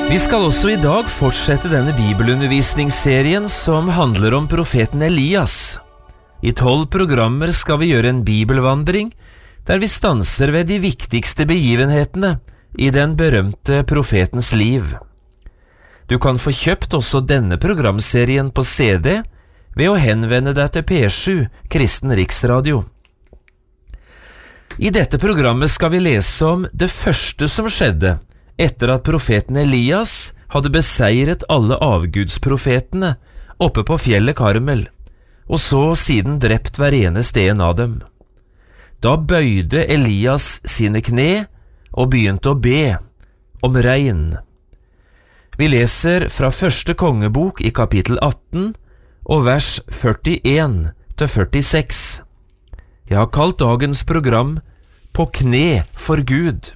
Vi skal også i dag fortsette denne bibelundervisningsserien som handler om profeten Elias. I 12 programmer skal vi gjøre en bibelvandring, der vi stanser ved de viktigste begivenhetene i den berømte profetens liv. Du kan få kjøpt også denne programserien på CD ved å henvende deg til P7, Kristen Riksradio. I dette programmet skal vi lese om det første som skjedde etter at profeten Elias hadde beseiret alle avgudsprofetene oppe på fjellet Karmel, og så siden drept hver eneste en av dem. Da bøyde Elias sine kne og begynte å be om regn. Vi leser fra første kongebok i kapittel 18 og vers 41 til 46. Jeg har kalt dagens program På kne for Gud.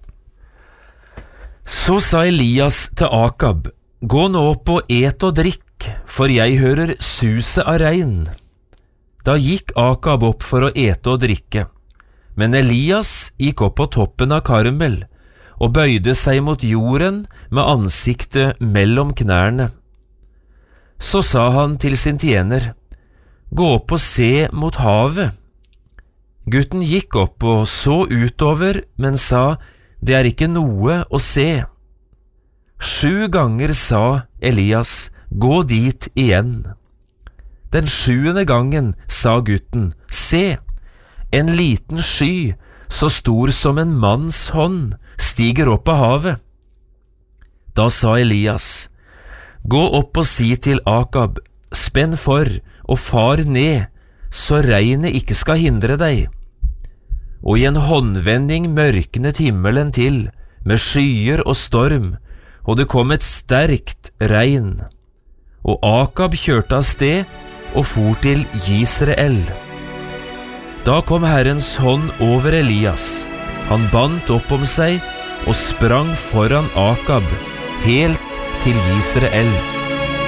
Så sa Elias til Akab, gå nå opp og et og drikk, for jeg hører suset av regn. Da gikk Akab opp for å ete og drikke, men Elias gikk opp på toppen av Karmel og bøyde seg mot jorden med ansiktet mellom knærne. Så sa han til sin tjener, gå opp og se mot havet. Gutten gikk opp og så utover, men sa, det er ikke noe å se. 7 ganger sa Elias, gå dit igjen. Den 7. gangen sa gutten, se, en liten sky, så stor som en manns hånd, stiger opp av havet. Da sa Elias, gå opp og si til Akab, spenn for og far ned, så regnet ikke skal hindre deg. Og i en håndvending mørknet himmelen til, med skyer og storm, og det kom et sterkt regn. Og Akab kjørte av sted og for til Jisrael. Da kom Herrens hånd over Elias. Han bandt opp om seg og sprang foran Akab, helt til Jisrael.